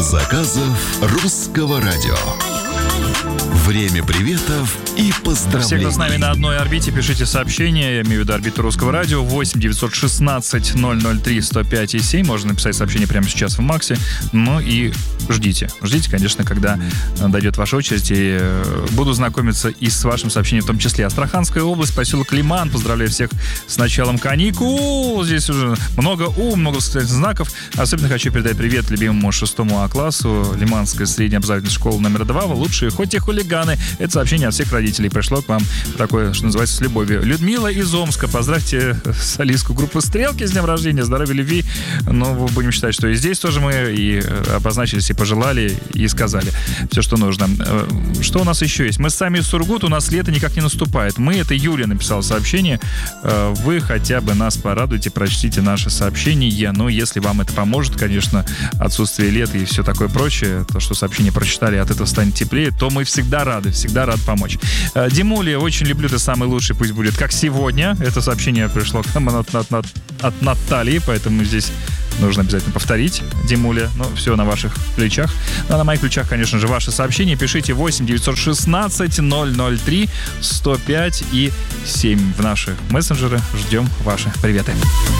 Отдел заказов Русского радио. Время приветов и поздравлений. Все, кто с нами на одной орбите, пишите сообщения. Я имею в виду орбиту Русского радио. 8-916-003-105-7. Можно написать сообщение прямо сейчас в Максе. Ну и ждите. Ждите, конечно, когда дойдет ваша очередь. И буду знакомиться и с вашим сообщением в том числе. Астраханская область, поселок Лиман. Поздравляю всех с началом каникул. Здесь уже много восклицательных знаков. Особенно хочу передать привет любимому 6 А-классу Лиманской средней образовательной школы номер 2. Вы лучшие, хоть и хулиганы. Это сообщение от всех родителей пришло к вам такое, что называется, с любовью. Людмила из Омска. Поздравьте солистку группы «Стрелки» с днем рождения. Здоровья, любви. Но будем считать, что и здесь тоже мы и обозначились, и пожелали, и сказали все, что нужно. Что у нас еще есть? Мы сами из Сургута, у нас лето никак не наступает. Это Юлия написала сообщение. Вы хотя бы нас порадуйте, прочтите наше сообщение. Но если вам это поможет, конечно, отсутствие лета и все такое прочее, то, что сообщение прочитали, от этого станет теплее, то мы всегда рады помочь. Димуля, очень люблю, ты самый лучший, пусть будет как сегодня. Это сообщение пришло к нам от Натальи, поэтому здесь нужно обязательно повторить. Димуля, все на ваших плечах. А на моих плечах, конечно же, ваши сообщения. Пишите 8-916-003-105-7 в наши мессенджеры. Ждем ваши приветы.